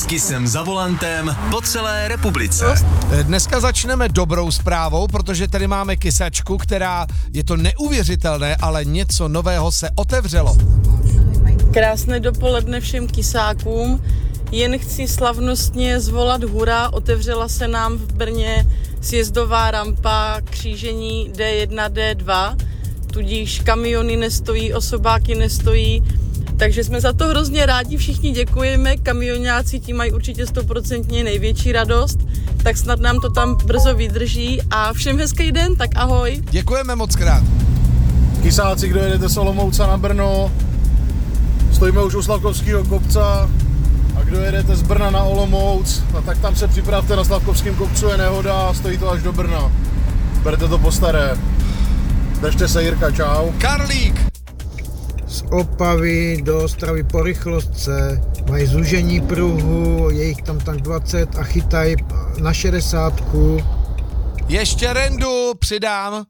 S Kissem za volantem po celé republice. Dneska začneme dobrou zprávou, protože tady máme kysačku, která je to neuvěřitelné, ale něco nového se otevřelo. Krásné dopoledne všem kysákům. Jen chci slavnostně zvolat hurá, otevřela se nám v Brně sjezdová rampa křížení D1, D2, tudíž kamiony nestojí, osobáky nestojí, takže jsme za to hrozně rádi, všichni děkujeme, kamionáci tím mají určitě 100% největší radost, tak snad nám to tam brzo vydrží a všem hezký den, tak ahoj. Děkujeme moc krát. Kysáci, kdo jedete z Olomouce na Brno, stojíme už u Slavkovského kopce. A kdo jedete z Brna na Olomouc, no tak tam se připravte, na Slavkovském kopcu je nehoda, stojí to až do Brna. Berte to po staré. Držte se, Jirka, čau. Karlík. Z Opavy do Ostravy po rychlostce, mají zúžení pruhu, je jich tam 20 a chytají na 60. Ještě Rendu přidám.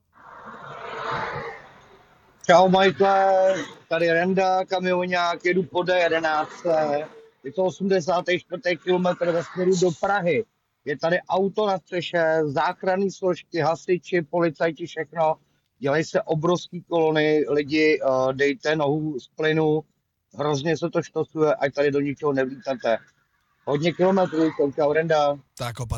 Čau Michael, tady Renda, kamionák, jedu po D11. Je to 84. kilometr ve směru do Prahy. Je tady auto na střeše, záchranné složky, hasiči, policajti, všechno. Dělají se obrovský kolony, lidi, dejte nohu z plynu, hrozně se to štosuje, ať tady do ničeho nevlítáte. Hodně kilometrů, čau Renda. Tak